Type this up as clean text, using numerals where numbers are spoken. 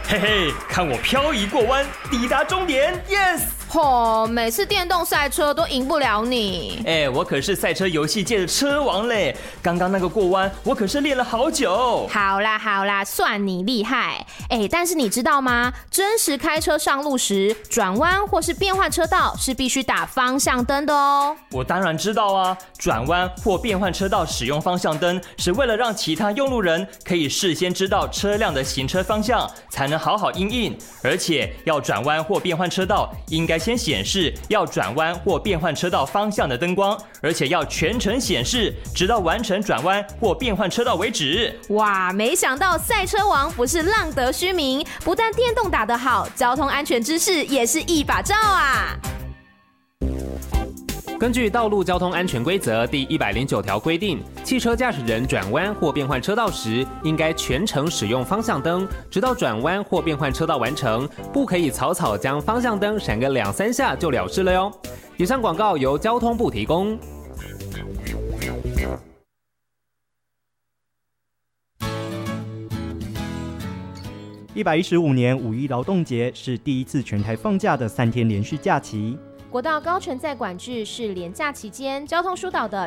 嘿嘿，看我漂移过弯，抵达终点 ，yes！ 每次电动赛车都赢不了你。 我可是赛车游戏界的车王嘞！刚刚那个过弯，我可是练了好久。 好啦，算你厉害。但是你知道吗？真实开车上路时，转弯或是变换车道是必须打方向灯的哦。 我当然知道啊，转弯或变换车道使用方向灯，是为了让其他用路人可以事先知道车辆的行车方向，才能好好因应。而且要转弯或变换车道，应该先显示要转弯或变换车道方向的灯光，而且要全程显示，直到完成转弯或变换车道为止。 哇，没想到赛车王不是浪得虚名，不但电动打得好，交通安全知识也是一把照啊！ 根据道路交通安全规则第109条规定，汽车驾驶人转弯或变换车道时，应该全程使用方向灯，直到转弯或变换车道完成，不可以草草将方向灯闪个2-3下就了事了哟。以上广告由交通部提供。 115年5一劳动节是第一次全台放假的3天连续假期。 国道高承载管制是连假期间交通疏导的